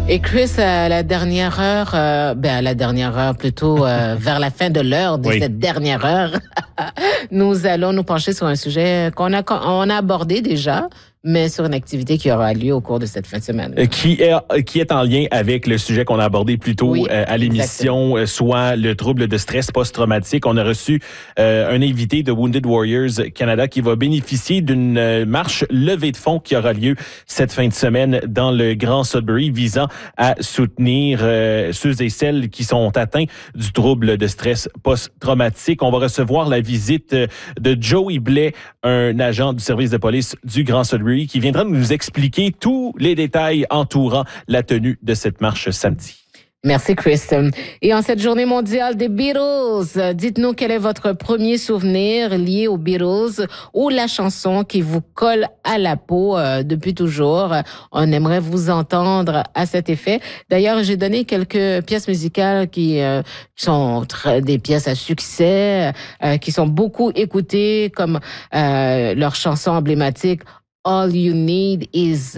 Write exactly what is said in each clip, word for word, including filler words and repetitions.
Et Chris, à la dernière heure, euh, ben à la dernière heure plutôt, euh, vers la fin de l'heure de oui. cette dernière heure, nous allons nous pencher sur un sujet qu'on a, on a abordé déjà, mais sur une activité qui aura lieu au cours de cette fin de semaine. Euh, qui est qui est en lien avec le sujet qu'on a abordé plus tôt oui, euh, à l'émission, euh, soit le trouble de stress post-traumatique. On a reçu euh, un invité de Wounded Warriors Canada qui va bénéficier d'une euh, marche levée de fonds qui aura lieu cette fin de semaine dans le Grand Sudbury, visant à soutenir euh, ceux et celles qui sont atteints du trouble de stress post-traumatique. On va recevoir la visite de Joey Blais, un agent du service de police du Grand Sudbury, qui viendra nous expliquer tous les détails entourant la tenue de cette marche samedi. Merci, Chris. Et en cette journée mondiale des Beatles, dites-nous quel est votre premier souvenir lié aux Beatles ou la chanson qui vous colle à la peau euh, depuis toujours. On aimerait vous entendre à cet effet. D'ailleurs, j'ai donné quelques pièces musicales qui, euh, qui sont très, des pièces à succès, euh, qui sont beaucoup écoutées, comme euh, leur chanson emblématique All You Need Is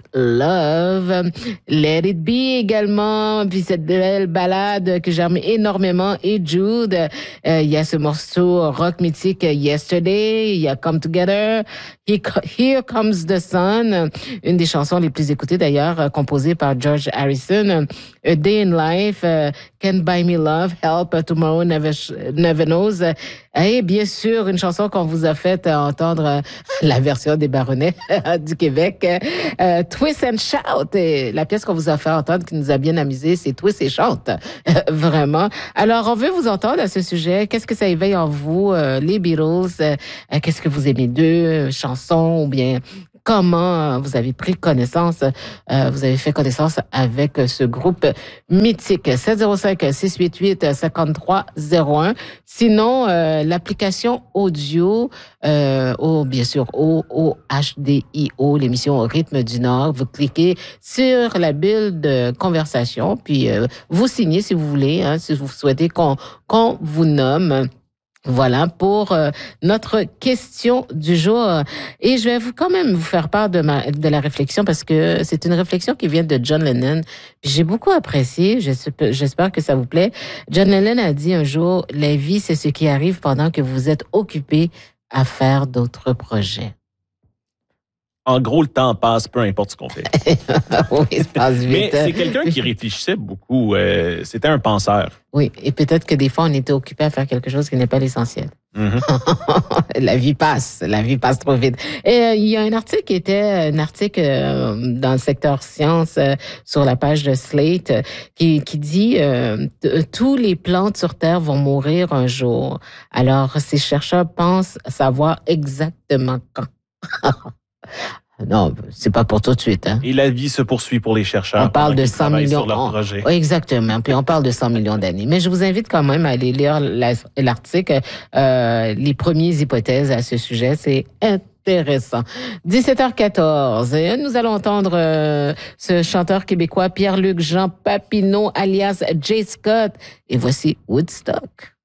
Love, Let It Be également, puis cette belle ballade que j'aime énormément, et Jude, euh, il y a ce morceau rock mythique Yesterday, il y a Come Together, Here Comes the Sun, une des chansons les plus écoutées d'ailleurs, composée par George Harrison, A Day in Life, uh, Can't Buy Me Love, Help, Tomorrow Never, Never Knows, et bien sûr une chanson qu'on vous a fait entendre, la version des Baronnets du Québec, euh, Twist and Shout. Et la pièce qu'on vous a fait entendre qui nous a bien amusé, c'est Twist et Shout. Vraiment. Alors, on veut vous entendre à ce sujet. Qu'est-ce que ça éveille en vous, euh, les Beatles? Euh, qu'est-ce que vous aimez d'eux? Chansons ou bien comment vous avez pris connaissance, euh, vous avez fait connaissance avec ce groupe mythique. sept zéro cinq, six huit huit, cinq trois zéro un. Sinon, euh, l'application audio, euh, au, bien sûr, au, au H D I O, l'émission au rythme du Nord. Vous cliquez sur la bulle de conversation, puis euh, vous signez si vous voulez, hein, si vous souhaitez qu'on, qu'on vous nomme. Voilà pour euh, notre question du jour. Et je vais vous quand même vous faire part de, ma, de la réflexion parce que c'est une réflexion qui vient de John Lennon. J'ai beaucoup apprécié, j'espère que ça vous plaît. John Lennon a dit un jour, « La vie, c'est ce qui arrive pendant que vous êtes occupé à faire d'autres projets. » En gros, le temps passe, peu importe ce qu'on fait. Oui, il se passe vite. Mais c'est quelqu'un qui réfléchissait beaucoup. Euh, c'était un penseur. Oui, et peut-être que des fois, on était occupé à faire quelque chose qui n'est pas l'essentiel. Mm-hmm. La vie passe, la vie passe trop vite. Et euh, il y a un article qui était un article euh, dans le secteur sciences euh, sur la page de Slate euh, qui, qui dit euh, « Tous les plantes sur Terre vont mourir un jour. » Alors, ces chercheurs pensent savoir exactement quand. Non, c'est pas pour tout de suite. Hein. Et la vie se poursuit pour les chercheurs. On parle de cent millions. Sur leur projet. On, exactement. Puis on parle de cent millions d'années. Mais je vous invite quand même à aller lire la, l'article, euh, les premières hypothèses à ce sujet. C'est intéressant. dix-sept heures quatorze. Et nous allons entendre euh, ce chanteur québécois Pierre-Luc Jean Papineau, alias Jay Scott. Et voici Woodstock.